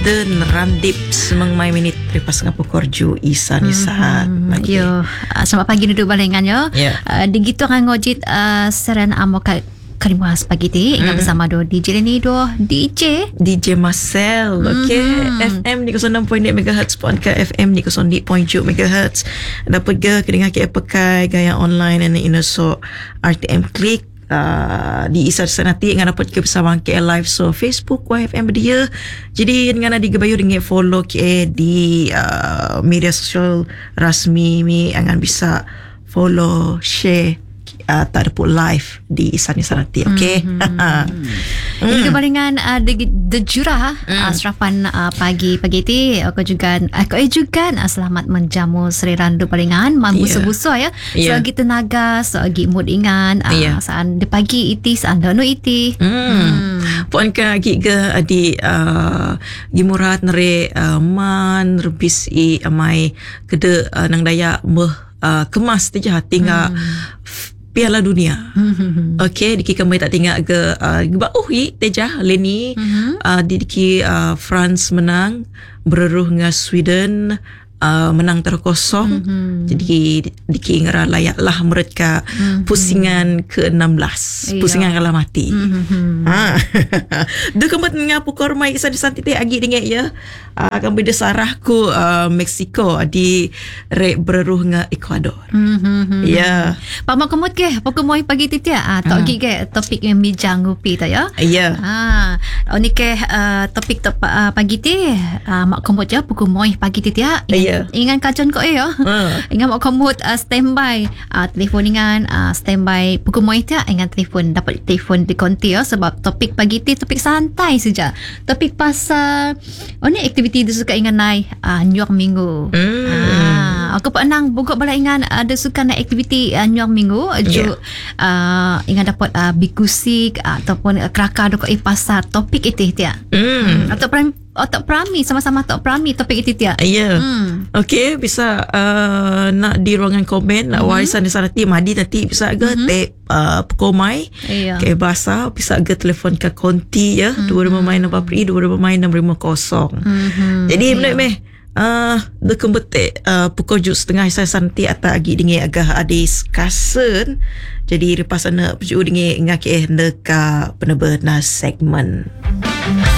Den Randip semang mai minit lepas ngapukorju Isa Nisahat. Yo, selamat pagi duduk balengan yo. Di gitu kan ngojit seren amo Kalimuas pagi ti ingat bersama do DJ ni do DJ Marcel. FM ni 06.8 MHz pon ke FM ni 0.7 MHz. Dapat ke dengar ke pakai gaya online and so RTM Click. Di Isa Sanati dengan dapat ke bersama ke live so Facebook YFM dia. Jadi dengan di gebayu dengan follow ke di media sosial rasmi mi akan bisa follow share tak ada pun live di Isa Sanati. Okay. Ini kebalingan the jurah serapan pagi ti aku juga selamat menjamu Sri Randu balingan mampu sebuso ya. Selagi tenaga, selagi mood ingan saan di pagi iti saan no iti. Puan ka giga di gimurat nere man rebis i amai kede nang daya kemas tija tinggal Piala Dunia. Okay, diki kami tak tinggal ke teja Leni diki France menang beruruh dengan Sweden menang 3-0. Jadi diki ngera layaklah mereka pusingan ke-16. Pusingan kalah mati. Dia kemat ngapu kormai Isa di Santite agi dengan ya. Akan beda sarah ku Mexico di beruruh dengan Ecuador. Ya. Pamak kemut ke? Pokemoi pagi titi tak gi ke topik yang bijang ngupi ta ya. Ya. Oni ke topik pagi ti mak kemut ya Pokemoi pagi titi ya. Ingat kajon ko ya. Ingat mak kemut standby telefon ingat standby Pokemoi ti ingat telefon dapat telefon di konti ya sebab topik pagi ti topik santai saja. Topik pasal oni aktiviti dia suka ingat naik nyuak minggu. Aku pernah buka balik ingat ada suka naik aktiviti nyuak minggu ingat dapat bikusik ataupun kerakar duk pasar topik itu dia. Atau prami sama-sama tak prami topik itu dia. Okey, bisa nak di ruangan komen nak warisan di sana madi nanti bisa ke Pekomai ke bahasa bisa ke telefon ke konti ya 25 jadi meh the kembete pukul 7:30 saya santi atau agi dengan agak adis kasen jadi lepas anak perju dengan ngake ndeka penebenas segmen